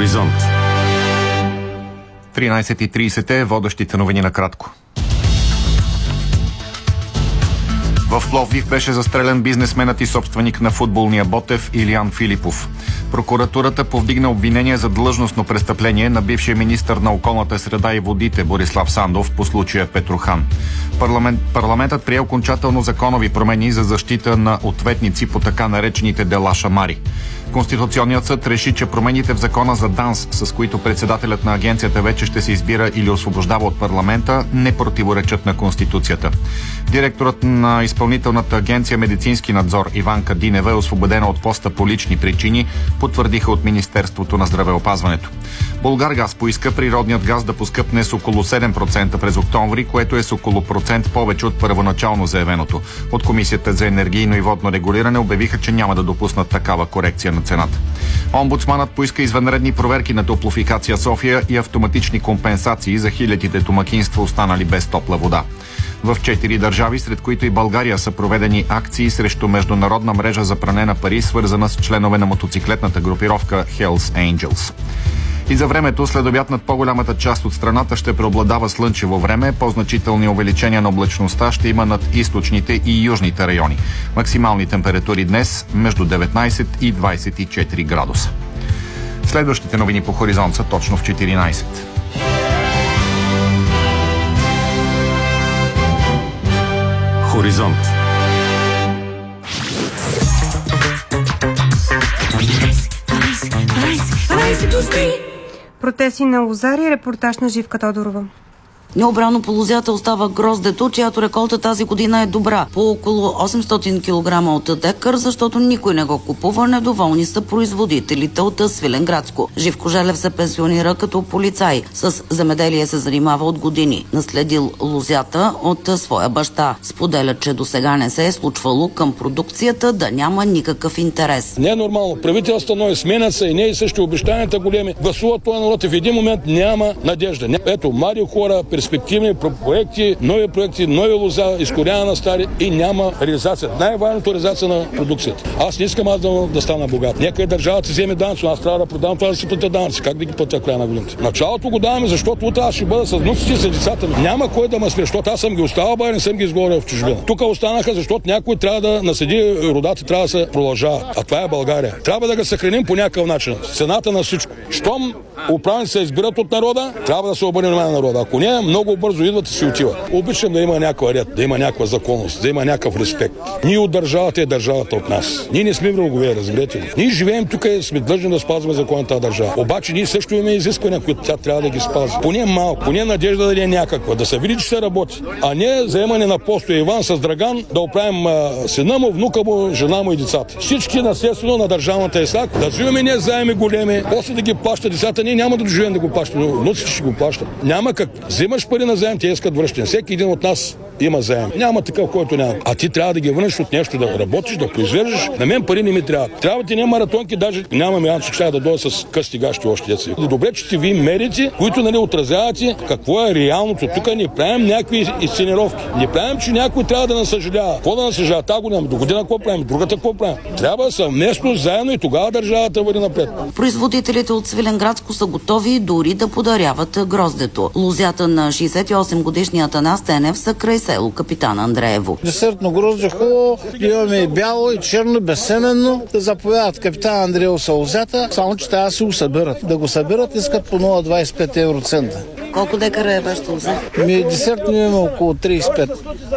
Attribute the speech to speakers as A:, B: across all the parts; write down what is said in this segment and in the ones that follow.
A: Хоризонт.
B: 13:30 е водещите новини на кратко. В Пловдив беше застрелян бизнесменът и собственик на футболния Ботев Илиян Филипов. Прокуратурата повдигна обвинение за длъжностно престъпление на бившия министър на околната среда и водите Борислав Сандов по случая Петрохан. Парламентът прие окончателно законови промени за защита на ответници по така наречените дела Шамари. Конституционният съд реши, че промените в закона за ДАНС, с които председателят на агенцията вече ще се избира или освобождава от парламента, не противоречат на Конституцията. Директорът на изпълнителната агенция Медицински надзор Иванка Динева е освободена от поста по лични причини, потвърдиха от Министерството на здравеопазването. Булгаргаз поиска природният газ да поскъпне с около 7% през октомври, което е с около процент повече от първоначално заявеното. От Комисията за енергийно и водно регулиране обявиха, че няма да допуснат такава корекция на цената. Омбудсманът поиска извънредни проверки на Топлофикация София и автоматични компенсации за хилядите домакинства, останали без топла вода. В 4 държави, сред които и България, са проведени акции срещу международна мрежа за пране на пари, свързана с членове на мотоциклетната групировка Hells Angels. И за времето, следобед над по-голямата част от страната ще преобладава слънчево време, по-значителни увеличения на облачността ще има над източните и южните райони. Максимални температури днес между 19 и 24 градуса. Следващите новини по Хоризонт са точно в 14.
A: Хоризонт.
C: Протести на лозари, репортаж на Живка Тодорова.
D: Необрано по лозята остава гроздето, чиято реколта тази година е добра. По около 800 кг от декар, защото никой не го купува. Недоволни са производителите от Свиленградско. Живко Желев се пенсионира като полицай. С земеделие се занимава от години. Наследил лозята от своя баща. Споделя, че досега не се е случвало към продукцията да няма никакъв интерес.
E: Не е нормално. Правителството но сменят се и не и също обещанията големи. Гласуват това народ и в един момент няма надежда. Ето, млади хора, перспективни проекти, нови лоза, изкоряна на стари и няма реализация. Най-важното е реализация на продукцията. Аз не искам да стана богат. Нека и държавата вземе данъци, аз трябва да продам това да си платя данъци. Как да ги платя края на годината? Началото го даваме, защото утре аз ще бъда с внуците и с децата ми. Няма кой да ме спре, защото аз съм ги оставил, не съм ги изгорил в чужбина. Тук останаха, защото някой трябва да наседи родата, трябва да се продължава. А това е България. Трябва да го съхраним по някакъв начин. Цената на всичко. Щом управници се избират от народа, трябва да се обърне внимание на народа. Ако не, много бързо идват и си отиват. Обичам да има някаква ред, да има някаква законност, да има някакъв респект. Ние от държавата е държавата от нас. Ние не сме врагове, разберете го. Ние живеем тук и сме длъжни да спазваме законната тази държава. Обаче ние също имаме изисквания, които тя трябва да ги спазва. Поне малко, поне надежда да е някаква, да се види, че се работи. А не заемане на посто Иван с Драган, да оправим сина му, внука му, жена му и децата. Всички наследство на държавната е сак, да взимаме не заеми големи, после да ги плащат децата, ние няма да доживеем да го плащат, но внуците ще го плащат. Няма как. Взимаш пари на заем, те искат връщане. Всеки един от нас има заем. Няма такъв, който няма. А ти трябва да ги върнеш от нещо, да работиш, да произвеждаш. На мен пари не ми трябва. Трябва ти не маратонки, даже нямаме янци, ще да дойда с късти гащи още деца. Добре, че ви мерите, които отразявате какво е реалното. Тук не правим някакви изценировки. Не правим, че някой трябва да насъжалява. Какво да насъжалява? Та година, до година какво правим? Другата какво правим? Трябва съвместно, заедно и тогава държавата върви напред.
D: Производителите от Свиленградско са готови дори да подаряват гроздето. Лозята на 68-годишният Атанас Тенев са край село Капитан Андреево.
F: Десертно грозде хубаво, имаме и бяло, и черно, безсеменно. Да заповядат Капитан Андреево са лозята, само че трябва да си го събират. Да го събират искат по 0,25 евроцента.
D: Колко декара е вашето лоза?
F: Десертно имаме около 35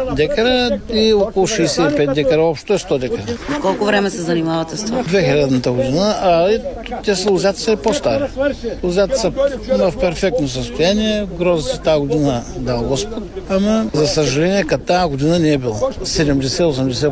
F: декара и около 65 декара. Общо е 100 декара.
D: В колко време се занимавате с това?
F: 2000-та година, а те са лозята са и по-стари. Лозята са в перфектно състояние. Гроздите тази година дал Господ, ама за съжаление като тази година не е било. 70-80